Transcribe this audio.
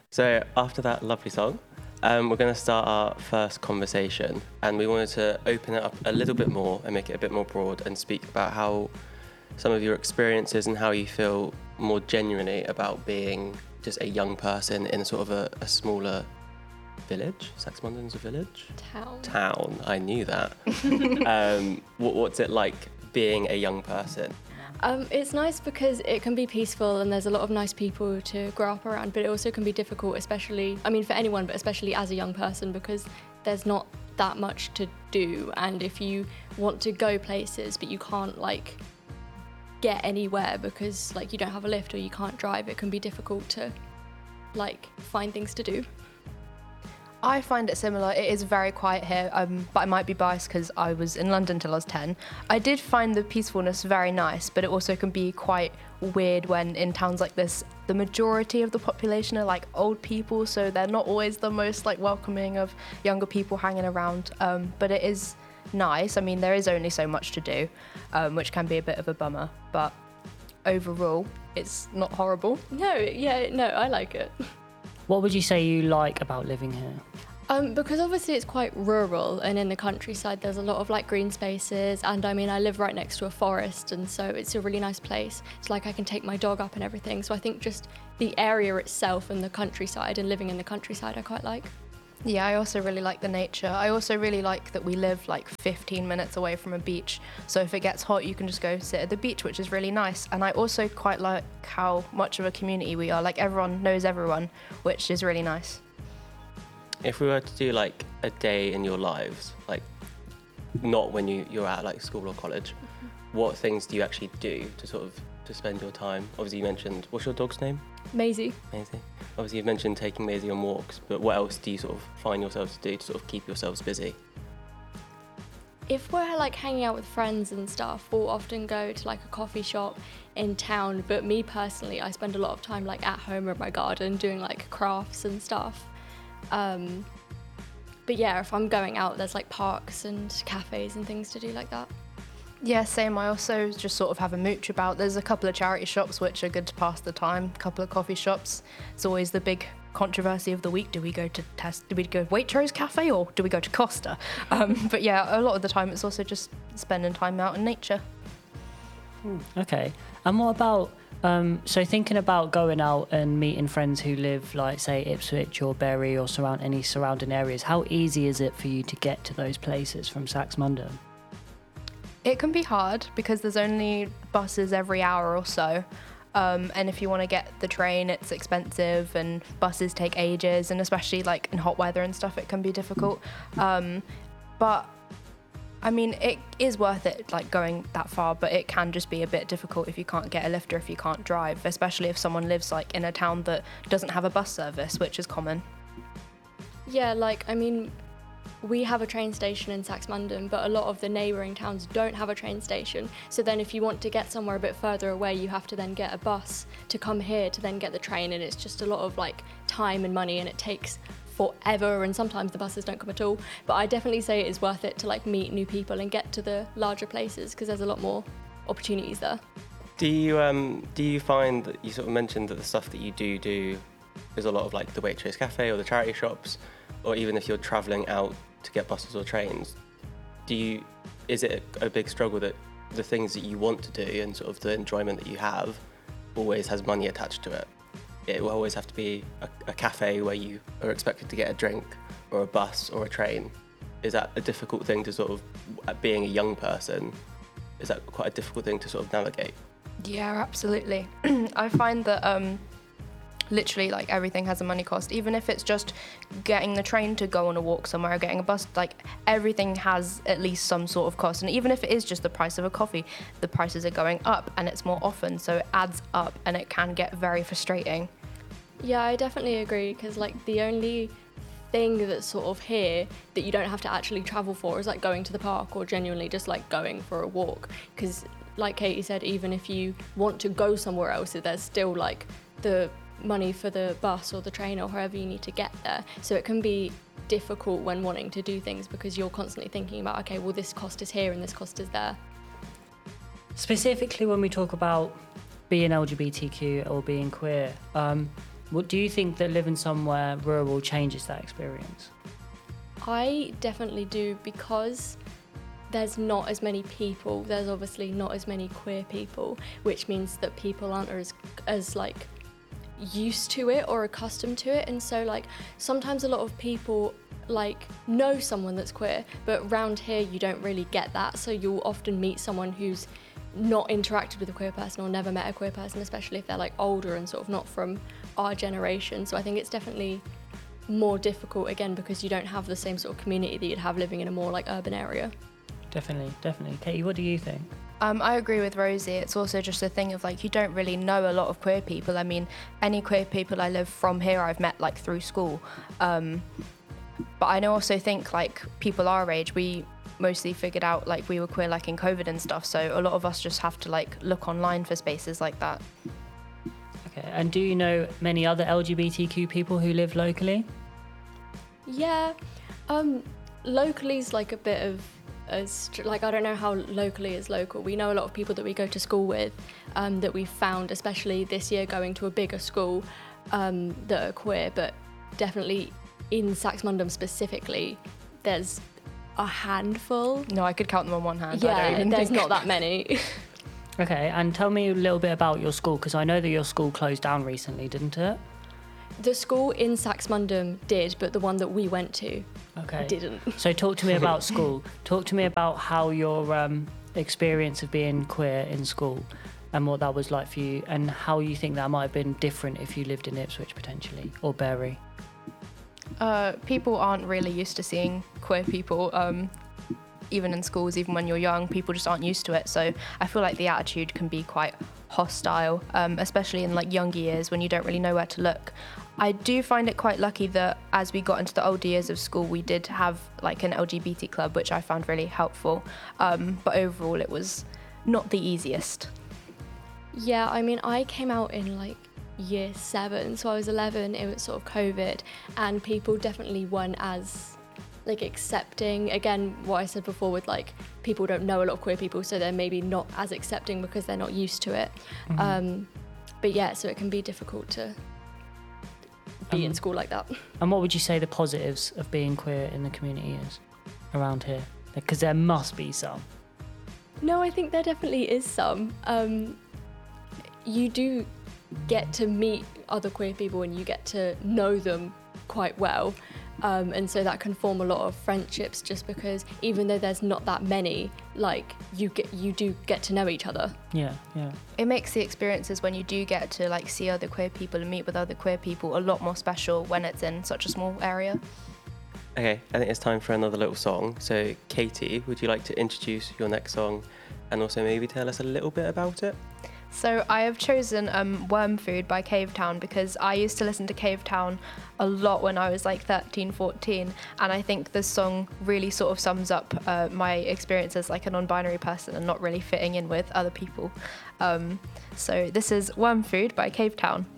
So after that lovely song, we're going to start our first conversation, and we wanted to open it up a little bit more and make it a bit more broad and speak about how some of your experiences and how you feel more genuinely about being just a young person in sort of a smaller village. Saxmundham's a village? Town, I knew that. What's it like being a young person? It's nice because it can be peaceful and there's a lot of nice people to grow up around, but it also can be difficult, especially, for anyone, but especially as a young person, because there's not that much to do. And if you want to go places, but you can't get anywhere because you don't have a lift or you can't drive, it can be difficult to find things to do. I find it similar. It is very quiet here, but I might be biased because I was in London till I was 10. I did find the peacefulness very nice, but it also can be quite weird when in towns like this, the majority of the population are old people, so they're not always the most welcoming of younger people hanging around. But it is nice. There is only so much to do, which can be a bit of a bummer, but overall, it's not horrible. No, I like it. What would you say you like about living here? Because obviously it's quite rural, and in the countryside there's a lot of green spaces, and I live right next to a forest, and so it's a really nice place. It's I can take my dog up and everything, so I think just the area itself and the countryside and living in the countryside I quite like. Yeah, I also really like the nature. I also really like that we live 15 minutes away from a beach, so if it gets hot you can just go sit at the beach, which is really nice. And I also quite like how much of a community we are, everyone knows everyone, which is really nice. If we were to do a day in your lives, not when you're at school or college, what things do you actually do to spend your time? Obviously you mentioned, what's your dog's name? Maisie. Obviously you've mentioned taking Maisie on walks, but what else do you find yourselves to do to keep yourselves busy? If we're hanging out with friends and stuff, we'll often go to a coffee shop in town, but me personally, I spend a lot of time at home in my garden doing crafts and stuff. But yeah, if I'm going out, there's parks and cafes and things to do like that. Yeah, same. I also just have a mooch about. There's a couple of charity shops which are good to pass the time, a couple of coffee shops. It's always the big controversy of the week. Do we go to Waitrose Cafe or do we go to Costa? But yeah, a lot of the time it's also just spending time out in nature. Okay. And what about, so thinking about going out and meeting friends who live say Ipswich or Bury or any surrounding areas, how easy is it for you to get to those places from Saxmundham? It can be hard because there's only buses every hour or so. And if you want to get the train, it's expensive and buses take ages, and especially in hot weather and stuff, it can be difficult. But it is worth it going that far, but it can just be a bit difficult if you can't get a lift or if you can't drive, especially if someone lives in a town that doesn't have a bus service, which is common. Yeah, we have a train station in Saxmundham, but a lot of the neighbouring towns don't have a train station. So then if you want to get somewhere a bit further away, you have to then get a bus to come here to then get the train, and it's just a lot of time and money, and it takes forever, and sometimes the buses don't come at all. But I definitely say it is worth it to meet new people and get to the larger places because there's a lot more opportunities there. Do you find that you mentioned that the stuff that you do is a lot of the Waitrose Cafe or the charity shops, or even if you're travelling out to get buses or trains, is it a big struggle that the things that you want to do and the enjoyment that you have always has money attached to it? It will always have to be a cafe where you are expected to get a drink, or a bus or a train. Is that a difficult thing to being a young person, is that quite a difficult thing to navigate? Yeah, absolutely. I find that literally everything has a money cost, even if it's just getting the train to go on a walk somewhere or getting a bus, everything has at least some sort of cost. And even if it is just the price of a coffee, the prices are going up and it's more often, so it adds up and it can get very frustrating. Yeah, I definitely agree, because the only thing that's here that you don't have to actually travel for is going to the park, or genuinely just going for a walk, because like Katie said, even if you want to go somewhere else, there's still the money for the bus or the train or however you need to get there. So it can be difficult when wanting to do things because you're constantly thinking about, okay, well, this cost is here and this cost is there. Specifically when we talk about being LGBTQ or being queer, What do you think that living somewhere rural changes that experience? I definitely do, because there's not as many people. There's obviously not as many queer people, which means that people aren't as like used to it or accustomed to it. And so like sometimes a lot of people like know someone that's queer, but around here you don't really get that. So you'll often meet someone who's not interacted with a queer person or never met a queer person, especially if they're like older and sort of not from our generation. So I think it's definitely more difficult, again, because you don't have the same sort of community that you'd have living in a more like urban area. Definitely. Katie, what do you think? I agree with Rosie. It's also just a thing of like, you don't really know a lot of queer people. I mean, any queer people I live from here I've met like through school. But I also think like people our age, we mostly figured out like we were queer like in COVID and stuff. So a lot of us just have to like look online for spaces like that. Okay, and do you know many other LGBTQ people who live locally? Yeah, locally is like a bit of like, I don't know how locally is local. We know a lot of people that we go to school with, that we found, especially this year going to a bigger school, that are queer, but definitely in Saxmundham specifically, there's a handful. No, I could count them on one hand. Yeah, there's not that many. Okay, and tell me a little bit about your school, because I know that your school closed down recently, didn't it? The school in Saxmundham did, but the one that we went to didn't. So talk to me about school. Talk to me about how your experience of being queer in school and what that was like for you, and how you think that might have been different if you lived in Ipswich potentially, or Bury. People aren't really used to seeing queer people, even in schools, even when you're young. People just aren't used to it. So I feel like the attitude can be quite hostile, especially in like younger years when you don't really know where to look. I do find it quite lucky that as we got into the older years of school, we did have like an LGBT club, which I found really helpful. But overall, it was not the easiest. Yeah, I mean, I came out in like year 7, so I was 11. It was sort of COVID, and people definitely weren't as like accepting. Again, what I said before with like people don't know a lot of queer people, so they're maybe not as accepting because they're not used to it. But yeah, so it can be difficult to be in school like that. And what would you say the positives of being queer in the community is around here? Because there must be some. No, I think there definitely is some. You do get to meet other queer people and you get to know them quite well. And so that can form a lot of friendships, just because even though there's not that many, like you do get to know each other. Yeah. It makes the experiences when you do get to like see other queer people and meet with other queer people a lot more special when it's in such a small area. Okay, I think it's time for another little song. So Katie, would you like to introduce your next song and also maybe tell us a little bit about it? So I have chosen Worm Food by Cavetown because I used to listen to Cavetown a lot when I was like 13, 14, and I think this song really sort of sums up my experience as like a non-binary person and not really fitting in with other people. So this is Worm Food by Cavetown.